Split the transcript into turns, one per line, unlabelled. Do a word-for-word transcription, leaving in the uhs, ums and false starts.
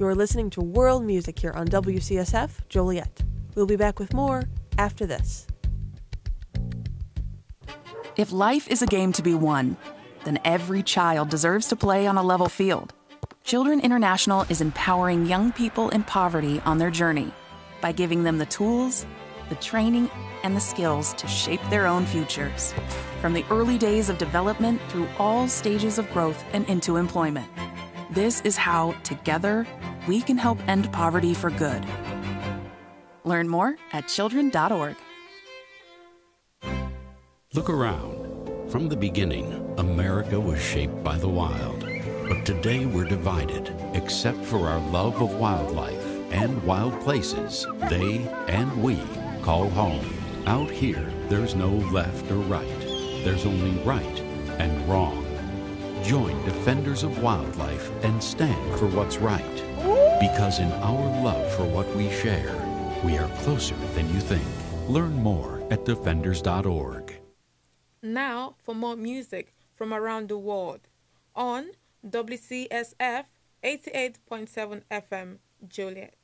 You're listening to World Music here on W C S F Joliet. We'll be back with more after this.
If life is a game to be won, then every child deserves to play on a level field. Children International is empowering young people in poverty on their journey by giving them the tools, the training, and the skills to shape their own futures, from the early days of development through all stages of growth and into employment. This is how, together, we can help end poverty for good. Learn more at children dot org.
Look around. From the beginning, America was shaped by the wild. But today we're divided, except for our love of wildlife and wild places they and we call home. Out here, there's no left or right. There's only right and wrong. Join Defenders of Wildlife and stand for what's right. Because in our love for what we share, we are closer than you think. Learn more at defenders dot org.
Now for more music from around the world on W C S F eighty-eight point seven F M Joliet.